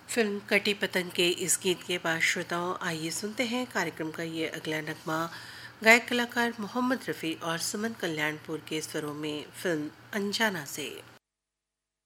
Film कटी पतंग के इस गीत के बाद श्रोताओं आइए सुनते हैं कार्यक्रम का ये अगला नगमा गायक कलाकार मोहम्मद रफ़ी और सुमन कल्याणपुर के स्वरों में फिल्म अनजाना से।